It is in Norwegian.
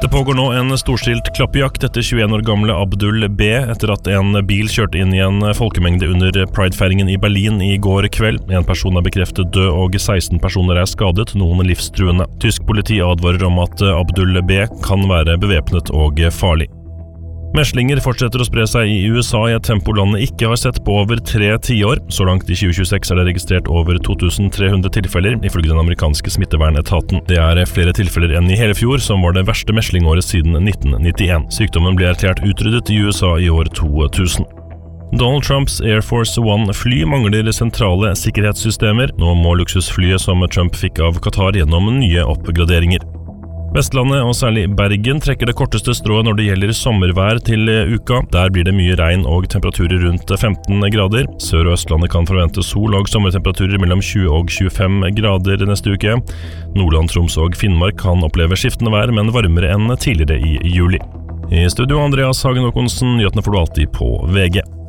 Det pågår nå en storstilt klappejakt etter 21 år gamle Abdul B. etter at en bil kjørte inn i en folkemengde under Pride-feiringen i Berlin i går kveld. En person er bekreftet død og 16 personer er skadet, noen livstruende. Tysk politi advarer om at Abdul B. kan være bevæpnet og farlig. Meslinger fortsetter å spre seg i USA i et tempo landet ikke har sett på over 3 tiår. Så langt i 2026 er det registrert over 2300 tilfeller, ifølge den amerikanske smittevernetaten. Det er flere tilfeller enn i hele fjor, som var det verste meslingåret siden 1991. Sykdommen ble erklært utryddet i USA i år 2000. Donald Trumps Air Force One-fly mangler sentrale sikkerhetssystemer. Nå må luksusflyet som Trump fikk av Qatar gjennom nye oppgraderinger. Vestlandet og særlig Bergen trekker det korteste strået når det gjelder sommervær til uka. Der blir det mye regn og temperaturer rundt 15 grader. Sør- og Østlandet kan forvente sol og sommertemperaturer mellom 20 og 25 grader neste uke. Nordland, Troms og Finnmark kan oppleve skiftende vær, men varmere enn tidligere i juli. I studio Andreas Hagen Håkonsen, nyhetene får du alltid på VG.